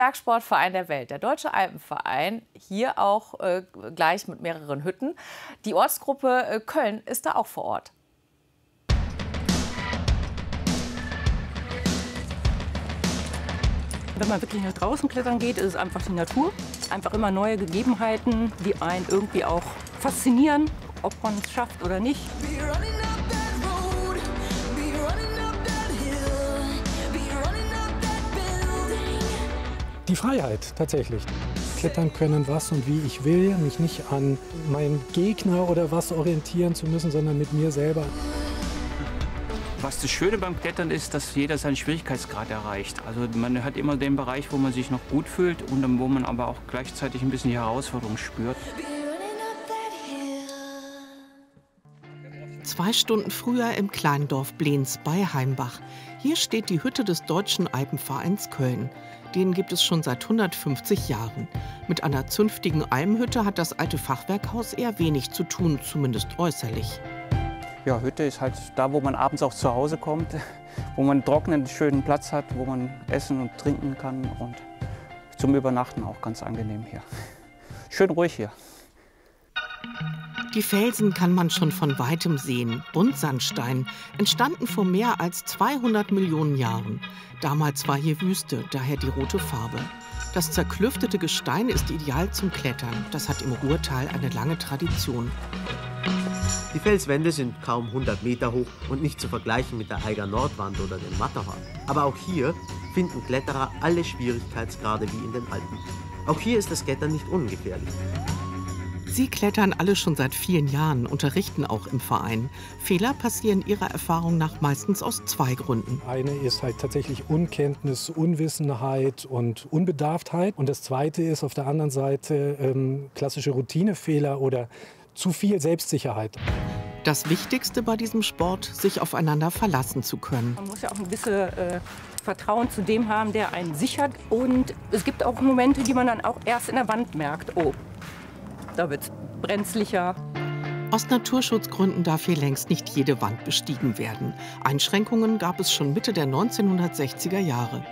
Bergsportverein der Welt, der Deutsche Alpenverein, hier auch gleich mit mehreren Hütten. Die Ortsgruppe Köln ist da auch vor Ort. Wenn man wirklich nach draußen klettern geht, ist es einfach die Natur. Einfach immer neue Gegebenheiten, die einen irgendwie auch faszinieren, ob man es schafft oder nicht. Die Freiheit tatsächlich. Klettern können, was und wie ich will, mich nicht an meinen Gegner oder was orientieren zu müssen, sondern mit mir selber. Was das Schöne beim Klettern ist, dass jeder seinen Schwierigkeitsgrad erreicht. Also man hat immer den Bereich, wo man sich noch gut fühlt und wo man aber auch gleichzeitig ein bisschen die Herausforderung spürt. 2 Stunden früher im kleinen Dorf Blens bei Heimbach. Hier steht die Hütte des Deutschen Alpenvereins Köln. Den gibt es schon seit 150 Jahren. Mit einer zünftigen Almhütte hat das alte Fachwerkhaus eher wenig zu tun, zumindest äußerlich. Ja, Hütte ist halt da, wo man abends auch zu Hause kommt, wo man einen trockenen, schönen Platz hat, wo man essen und trinken kann und zum Übernachten auch ganz angenehm hier. Schön ruhig hier. Die Felsen kann man schon von weitem sehen. Buntsandstein, entstanden vor mehr als 200 Millionen Jahren. Damals war hier Wüste, daher die rote Farbe. Das zerklüftete Gestein ist ideal zum Klettern. Das hat im Ruhrtal eine lange Tradition. Die Felswände sind kaum 100 Meter hoch und nicht zu vergleichen mit der Eiger Nordwand oder dem Matterhorn. Aber auch hier finden Kletterer alle Schwierigkeitsgrade wie in den Alpen. Auch hier ist das Klettern nicht ungefährlich. Sie klettern alle schon seit vielen Jahren, unterrichten auch im Verein. Fehler passieren ihrer Erfahrung nach meistens aus 2 Gründen. Eine ist halt tatsächlich Unkenntnis, Unwissenheit und Unbedarftheit. Und das zweite ist auf der anderen Seite klassische Routinefehler oder zu viel Selbstsicherheit. Das Wichtigste bei diesem Sport, sich aufeinander verlassen zu können. Man muss ja auch ein bisschen Vertrauen zu dem haben, der einen sichert. Und es gibt auch Momente, die man dann auch erst in der Wand merkt. Oh, da wird es brenzlicher. Aus Naturschutzgründen darf hier längst nicht jede Wand bestiegen werden. Einschränkungen gab es schon Mitte der 1960er Jahre.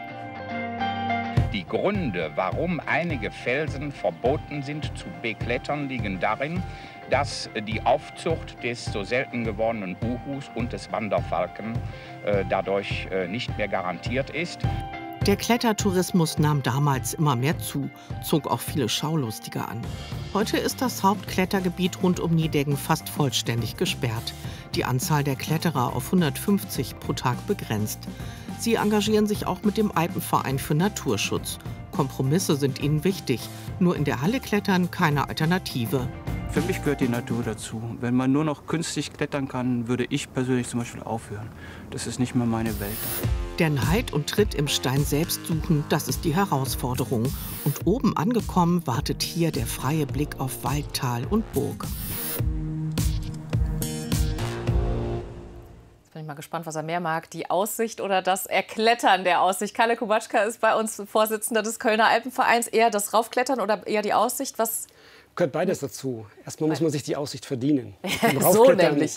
Die Gründe, warum einige Felsen verboten sind zu beklettern, liegen darin, dass die Aufzucht des so selten gewordenen Uhus und des Wanderfalken dadurch nicht mehr garantiert ist. Der Klettertourismus nahm damals immer mehr zu, zog auch viele Schaulustige an. Heute ist das Hauptklettergebiet rund um Nideggen fast vollständig gesperrt. Die Anzahl der Kletterer auf 150 pro Tag begrenzt. Sie engagieren sich auch mit dem Alpenverein für Naturschutz. Kompromisse sind ihnen wichtig. Nur in der Halle klettern keine Alternative. Für mich gehört die Natur dazu. Wenn man nur noch künstlich klettern kann, würde ich persönlich zum Beispiel aufhören. Das ist nicht mehr meine Welt. Der Neid und Tritt im Stein selbst suchen, das ist die Herausforderung. Und oben angekommen wartet hier der freie Blick auf Wald, Tal und Burg. Jetzt bin ich mal gespannt, was er mehr mag, die Aussicht oder das Erklettern der Aussicht. Kalle Kubacka ist bei uns Vorsitzender des Kölner Alpenvereins. Eher das Raufklettern oder eher die Aussicht? Was gehört beides dazu. Erstmal muss man sich die Aussicht verdienen. So nämlich.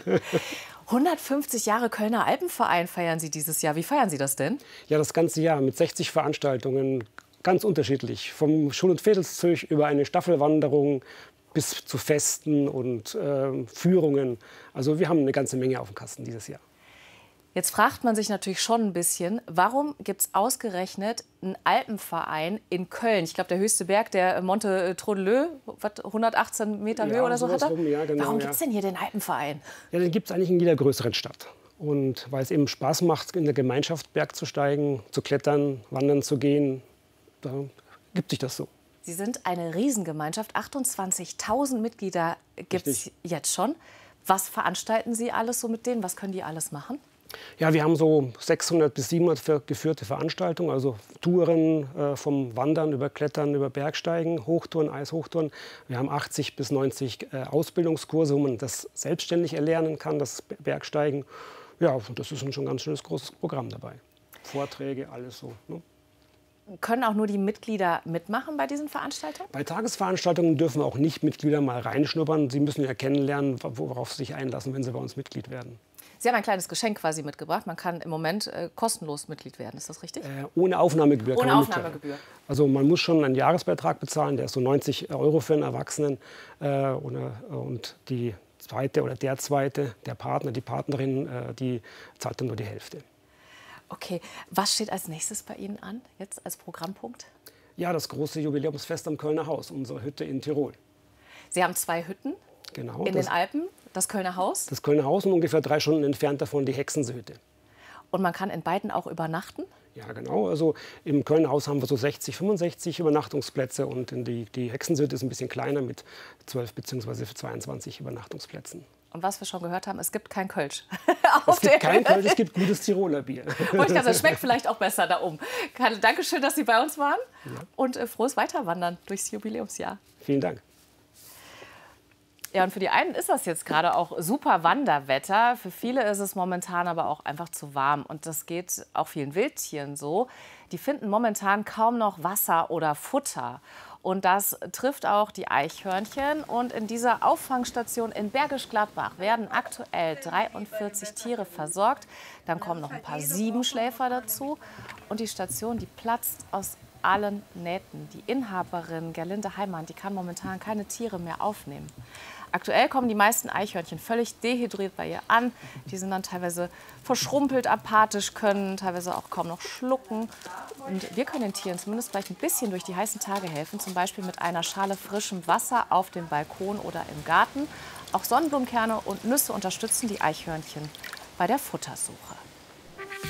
150 Jahre Kölner Alpenverein feiern Sie dieses Jahr. Wie feiern Sie das denn? Ja, das ganze Jahr mit 60 Veranstaltungen, ganz unterschiedlich. Vom Schul- und Viertelszug über eine Staffelwanderung bis zu Festen und Führungen. Also wir haben eine ganze Menge auf dem Kasten dieses Jahr. Jetzt fragt man sich natürlich schon ein bisschen, warum gibt es ausgerechnet einen Alpenverein in Köln? Ich glaube, der höchste Berg, der Monte Traudeleu, 118 Meter Höhe oder so hat er. Ja, genau, warum gibt es denn hier den Alpenverein? Ja, den gibt es eigentlich in jeder größeren Stadt. Und weil es eben Spaß macht, in der Gemeinschaft Berg zu steigen, zu klettern, wandern zu gehen, da gibt sich das so. Sie sind eine Riesengemeinschaft, 28.000 Mitglieder gibt es jetzt schon. Was veranstalten Sie alles so mit denen? Was können die alles machen? Ja, wir haben so 600 bis 700 geführte Veranstaltungen, also Touren vom Wandern über Klettern, über Bergsteigen, Hochtouren, Eishochtouren. Wir haben 80 bis 90 Ausbildungskurse, wo man das selbstständig erlernen kann, das Bergsteigen. Ja, das ist schon ein ganz schönes großes Programm dabei. Vorträge, alles so. Ne? Können auch nur die Mitglieder mitmachen bei diesen Veranstaltungen? Bei Tagesveranstaltungen dürfen auch nicht Mitglieder mal reinschnuppern. Sie müssen ja kennenlernen, worauf sie sich einlassen, wenn sie bei uns Mitglied werden. Sie haben ein kleines Geschenk quasi mitgebracht. Man kann im Moment kostenlos Mitglied werden. Ist das richtig? Ohne Aufnahmegebühr. Ohne Aufnahmegebühr. Also man muss schon einen Jahresbeitrag bezahlen. Der ist so 90 € für einen Erwachsenen. Und die zweite oder der zweite, der Partner, die Partnerin, die zahlt dann nur die Hälfte. Okay. Was steht als nächstes bei Ihnen an, jetzt als Programmpunkt? Ja, das große Jubiläumsfest am Kölner Haus, unsere Hütte in Tirol. Sie haben 2 Hütten Genau, in den Alpen, das Kölner Haus. Das Kölner Haus und ungefähr 3 Stunden entfernt davon die Hexensee-Hütte. Und man kann in beiden auch übernachten? Ja, genau. Also im Kölner Haus haben wir so 60, 65 Übernachtungsplätze und die Hexensee-Hütte ist ein bisschen kleiner mit 12 bzw. 22 Übernachtungsplätzen. Und was wir schon gehört haben, es gibt kein Kölsch. Es gibt kein Kölsch, es gibt gutes Tiroler Bier. Das schmeckt vielleicht auch besser da oben. Dankeschön, dass Sie bei uns waren und frohes Weiterwandern durchs Jubiläumsjahr. Vielen Dank. Ja, und für die einen ist das jetzt gerade auch super Wanderwetter. Für viele ist es momentan aber auch einfach zu warm. Und das geht auch vielen Wildtieren so. Die finden momentan kaum noch Wasser oder Futter. Und das trifft auch die Eichhörnchen. Und in dieser Auffangstation in Bergisch Gladbach werden aktuell 43 Tiere versorgt. Dann kommen noch ein paar Siebenschläfer dazu. Und die Station, die platzt aus allen Nähten. Die Inhaberin Gerlinde Heimann, die kann momentan keine Tiere mehr aufnehmen. Aktuell kommen die meisten Eichhörnchen völlig dehydriert bei ihr an. Die sind dann teilweise verschrumpelt, apathisch, können teilweise auch kaum noch schlucken. Und wir können den Tieren zumindest vielleicht ein bisschen durch die heißen Tage helfen. Zum Beispiel mit einer Schale frischem Wasser auf dem Balkon oder im Garten. Auch Sonnenblumenkerne und Nüsse unterstützen die Eichhörnchen bei der Futtersuche.